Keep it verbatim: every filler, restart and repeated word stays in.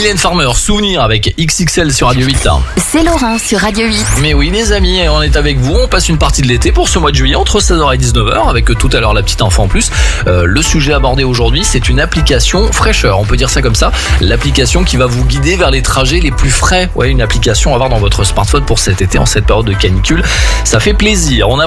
Mylène Farmer, Souvenir avec X X L sur Radio huit. C'est Laurent sur Radio huit. Mais oui les amis, on est avec vous, on passe une partie de l'été pour ce mois de juillet entre seize heures et dix-neuf heures avec tout à l'heure la petite info en plus. Euh, le sujet abordé aujourd'hui, c'est une application fraîcheur, on peut dire ça comme ça, l'application qui va vous guider vers les trajets les plus frais. Ouais, une application à avoir dans votre smartphone pour cet été en cette période de canicule. Ça fait plaisir. On a